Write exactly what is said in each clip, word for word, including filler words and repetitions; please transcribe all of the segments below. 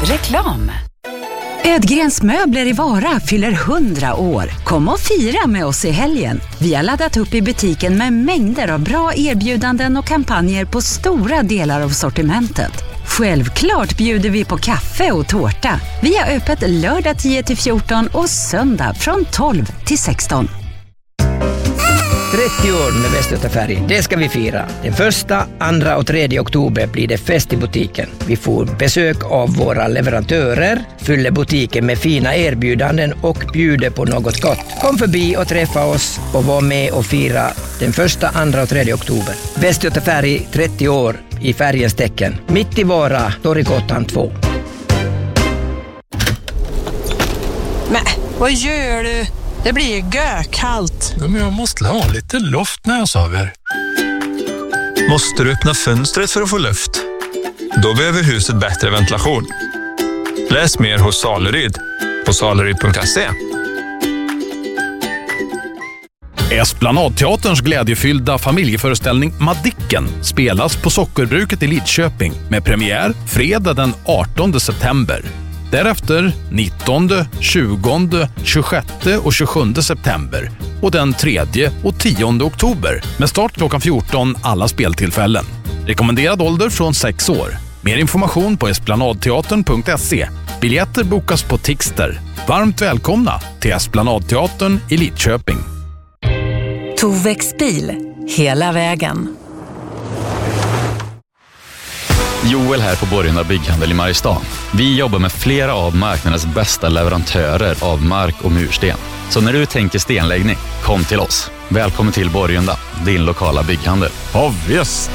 Reklam. Ödgrens möbler i Vara fyller hundra år. Kom och fira med oss i helgen. Vi har laddat upp i butiken med mängder av bra erbjudanden och kampanjer på stora delar av sortimentet. Självklart bjuder vi på kaffe och tårta. Vi har öppet lördag tio till fjorton och söndag från tolv till sexton. trettio år med Västgötafärg, det ska vi fira. Den första, andra och tredje oktober blir det fest i butiken. Vi får besök av våra leverantörer, fyller butiken med fina erbjudanden och bjuder på något gott. Kom förbi och träffa oss och var med och fira den första, andra och tredje oktober. Västgötafärg, trettio år i färgens tecken. Mitt i Vara, Torggatan två. Men, vad gör du? Det blir gökallt. Ja, men jag måste ha lite luft när jag sover. Måste du öppna fönstret för att få luft? Då behöver huset bättre ventilation. Läs mer hos Saleryd på saleryd punkt se. Esplanadteaterns glädjefyllda familjeföreställning Madicken spelas på Sockerbruket i Lidköping med premiär fredag den artonde september. Därefter nittonde, tjugonde, tjugosjätte och tjugosjunde september och den tredje och tionde oktober med start klockan fjorton alla speltillfällen. Rekommenderad ålder från sex år. Mer information på esplanadteatern punkt se. Biljetter bokas på Tixter. Varmt välkomna till Esplanadteatern i Lidköping. Tovex bil, hela vägen. Joel här på Borgunda Bygghandel i Mariestad. Vi jobbar med flera av marknadens bästa leverantörer av mark och mursten. Så när du tänker stenläggning, kom till oss. Välkommen till Borgunda, din lokala bygghandel. Ja, visst.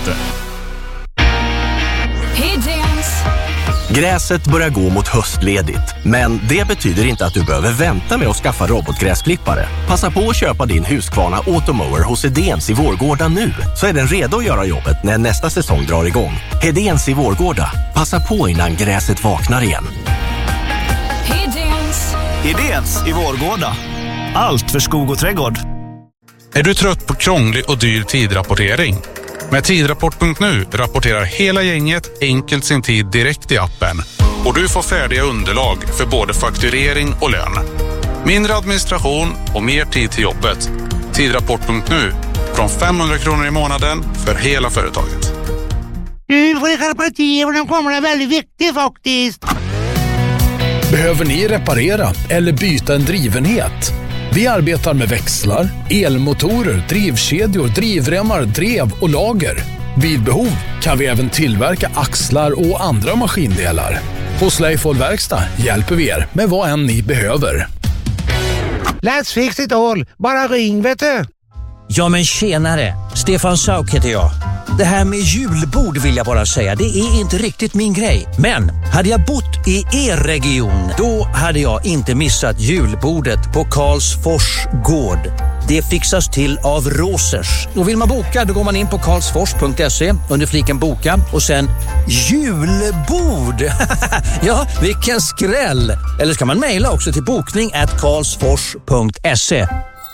Gräset börjar gå mot höstledigt, men det betyder inte att du behöver vänta med att skaffa robotgräsklippare. Passa på att köpa din Husqvarna Automower hos Hedéns i Vårgårda nu, så är den redo att göra jobbet när nästa säsong drar igång. Hedéns i Vårgårda. Passa på innan gräset vaknar igen. Hedéns. Hedéns i Vårgårda. Allt för skog och trädgård. Är du trött på krånglig och dyr tidrapportering? Med tidrapport punkt nu rapporterar hela gänget enkelt sin tid direkt i appen. Och du får färdiga underlag för både fakturering och lön. Mindre administration och mer tid till jobbet. tidrapport punkt nu. Från femhundra kronor i månaden för hela företaget. Du får skärpa till och den kommer är väldigt viktig faktiskt. Behöver ni reparera eller byta en drivenhet? Vi arbetar med växlar, elmotorer, drivkedjor, drivremmar, drev och lager. Vid behov kan vi även tillverka axlar och andra maskindelar. Hos Leifol Verkstad hjälper vi er med vad än ni behöver. Let's fix it all. Bara ring, vet du. Ja, men tjenare. Stefan Sauk heter jag. Det här med julbord vill jag bara säga, det är inte riktigt min grej. Men hade jag bott i er region, då hade jag inte missat julbordet på Karlsfors gård. Det fixas till av Rosers. Och vill man boka, då går man in på karlsfors punkt se under fliken boka och sen julbord. Ja, vilken skräll. Eller ska man mejla också till bokning at karlsfors punkt se.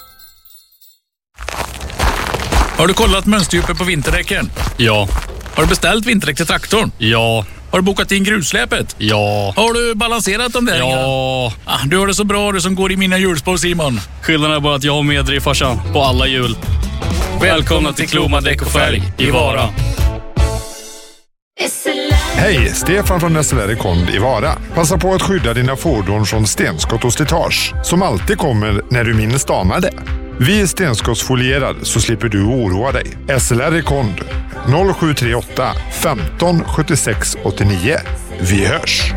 Har du kollat mönsterdjupet på vinterdäcken? Ja. Har du beställt vinterdäck till traktorn? Ja. Har du bokat in grussläpet? Ja. Har du balanserat dem där? Ja. Ah, du har det så bra, du som går i mina hjulspår, Simon. Skillnaden är bara att jag har med farsan på alla hjul. Välkomna till Kloma Däck och Färg i Vara. Hej, Stefan från S L R Kond i Vara. Passa på att skydda dina fordon från stenskott och slitage, som alltid kommer när du minst anar det. Vi är stenskottsfolierade så slipper du oroa dig. S L R Kond noll sju tre åtta femton sjuttiosex åttionio. Vi hörs!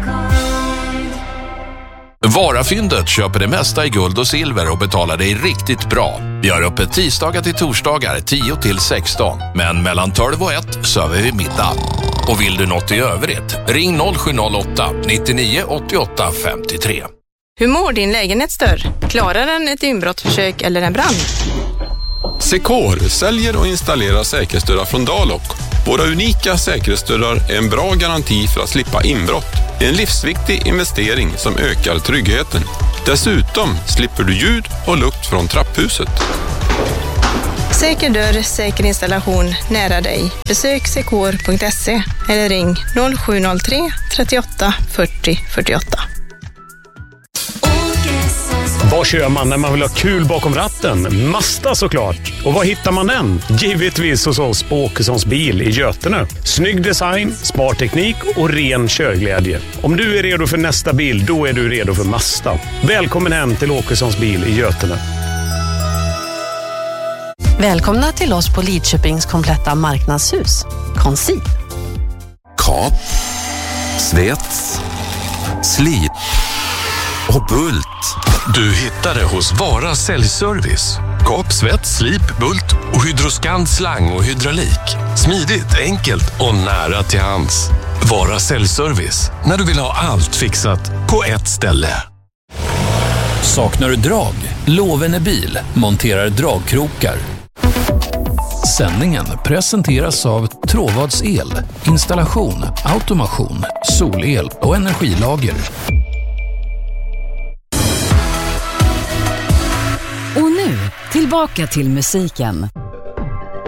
Varafyndet köper det mesta i guld och silver och betalar dig riktigt bra. Vi har öppet tisdagar till torsdagar tio till sexton. Men mellan tolv och ett söver vi middag. Och vill du något i övrigt, ring noll sju noll åtta nittionio åttioåtta femtiotre. Hur mår din lägenhetsdörr? Klarar den ett inbrottsförsök eller en brand? Secor säljer och installerar säkerhetsdörrar från Dalok. Våra unika säkerhetsdörrar är en bra garanti för att slippa inbrott. En livsviktig investering som ökar tryggheten. Dessutom slipper du ljud och lukt från trapphuset. Säker dörr, säker installation nära dig. Besök sekor punkt se eller ring noll sju noll tre trettioåtta fyrtio fyrtioåtta. Vad kör man när man vill ha kul bakom ratten? Mazda såklart. Och var hittar man den? Givetvis hos oss på Åkessons bil i Götene. Snygg design, smart teknik och ren körglädje. Om du är redo för nästa bil, då är du redo för Mazda. Välkommen hem till Åkessons bil i Götene. Välkomna till oss på Lidköpings kompletta marknadshus. Conceal. Kap, svets, slip och bult. Du hittar det hos Vara Säljservice. Kap, svets, slip, bult och Hydroscand slang och hydraulik. Smidigt, enkelt och nära till hands. Vara Säljservice. När du vill ha allt fixat på ett ställe. Saknar du drag? Lovene Bil monterar dragkrokar. Sändningen presenteras av Tråvads el, installation, automation, solel och energilager. Och nu, tillbaka till musiken.